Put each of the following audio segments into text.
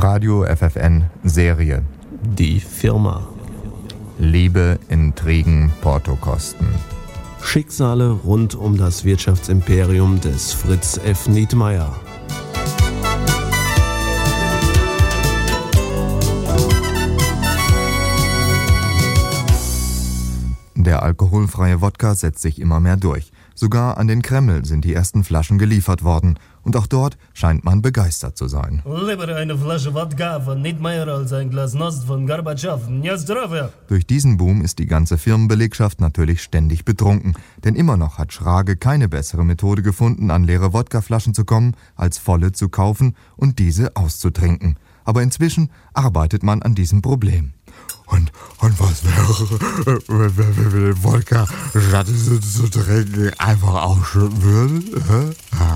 Radio FFN Serie. Die Firma. Liebe, Intrigen, Portokosten. Schicksale rund um das Wirtschaftsimperium des Fritz F. Nietmeyer. Der alkoholfreie Wodka setzt sich immer mehr durch. Sogar an den Kreml sind die ersten Flaschen geliefert worden. Und auch dort scheint man begeistert zu sein. Lieber eine Flasche Wodka von Nietmeyer als ein Glas Nost von Gorbatschow. Ja, zdrowie. Durch diesen Boom ist die ganze Firmenbelegschaft natürlich ständig betrunken. Denn immer noch hat Schrage keine bessere Methode gefunden, an leere Wodkaflaschen zu kommen, als volle zu kaufen und diese auszutrinken. Aber inzwischen arbeitet man an diesem Problem. Und was wäre, wenn wir den Wodka, statt zu trinken, einfach ausschütten würden?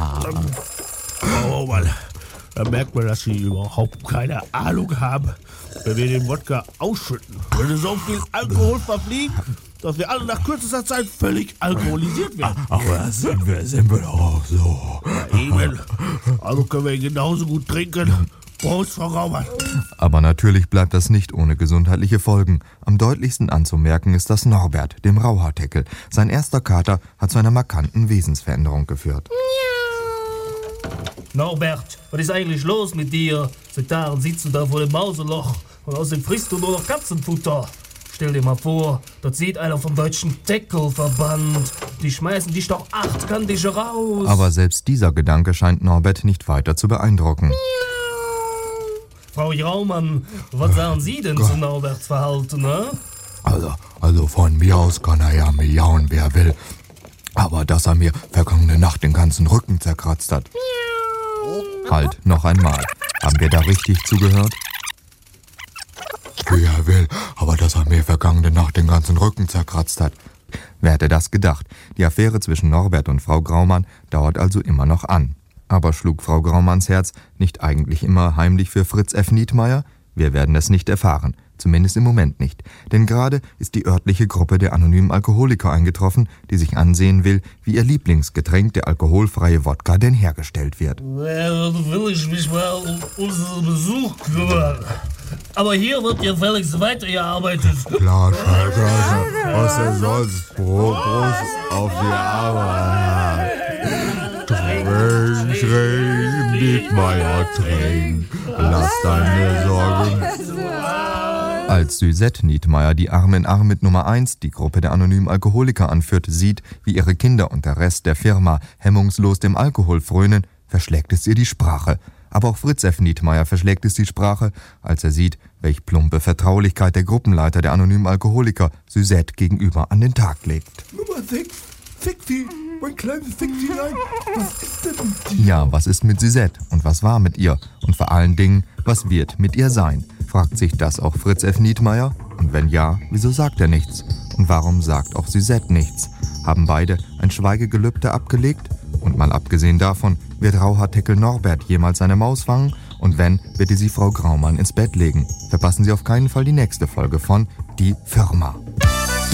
Oh Mann, da merkt man, dass sie überhaupt keine Ahnung haben, wenn wir den Wodka ausschütten. Würde so viel Alkohol verfliegen, dass wir alle nach kürzester Zeit völlig alkoholisiert werden. Aber das sind wir doch auch so. Ja, eben. Also können wir ihn genauso gut trinken. Prost, Frau Raumann. Aber natürlich bleibt das nicht ohne gesundheitliche Folgen. Am deutlichsten anzumerken ist das Norbert, dem Rauhaarteckel. Sein erster Kater hat zu einer markanten Wesensveränderung geführt. Norbert, was ist eigentlich los mit dir? Seit Tagen sitzt du da vor dem Mauseloch und außerdem frisst du nur noch Katzenfutter. Stell dir mal vor, dort sieht einer vom deutschen Teckelverband. Die schmeißen dich doch achtkantige raus. Aber selbst dieser Gedanke scheint Norbert nicht weiter zu beeindrucken. Frau Raumann, was sagen Sie denn zu Norberts Verhalten, ne? Also von mir aus kann er ja miauen, wer will. Aber dass er mir vergangene Nacht den ganzen Rücken zerkratzt hat. Halt, noch einmal. Haben wir da richtig zugehört? Wie er will, aber dass er mir vergangene Nacht den ganzen Rücken zerkratzt hat. Wer hätte das gedacht? Die Affäre zwischen Norbert und Frau Graumann dauert also immer noch an. Aber schlug Frau Graumanns Herz nicht eigentlich immer heimlich für Fritz F. Nietmeyer? Wir werden es nicht erfahren, zumindest im Moment nicht. Denn gerade ist die örtliche Gruppe der anonymen Alkoholiker eingetroffen, die sich ansehen will, wie ihr Lieblingsgetränk, der alkoholfreie Wodka, denn hergestellt wird. Ja, will ich mich mal um unseren Besuch kümmern. Aber hier wird ja fälligst weitergearbeitet. Klar, Scheiße. Was denn sonst? Prost auf die Arbeit. Trink, Nietmeyer, trink. Lass deine Sorgen. Als Suzette Nietmeyer, die Arm in Arm mit Nummer 1 die Gruppe der anonymen Alkoholiker anführt, sieht, wie ihre Kinder und der Rest der Firma hemmungslos dem Alkohol frönen, verschlägt es ihr die Sprache. Aber auch Fritz F. Nietmeyer verschlägt es die Sprache, als er sieht, welch plumpe Vertraulichkeit der Gruppenleiter der anonymen Alkoholiker Suzette gegenüber an den Tag legt. Nummer 6, Fickti, mein kleines Ficktilein, was ist denn mit dir? Ja, was ist mit Suzette und was war mit ihr? Und vor allen Dingen, was wird mit ihr sein? Fragt sich das auch Fritz F. Nietmeyer? Und wenn ja, wieso sagt er nichts? Und warum sagt auch Suzette nichts? Haben beide ein Schweigegelübde abgelegt? Und mal abgesehen davon, wird Rauhaarteckel Norbert jemals seine Maus fangen? Und wenn, wird sie Frau Graumann ins Bett legen? Verpassen Sie auf keinen Fall die nächste Folge von Die Firma.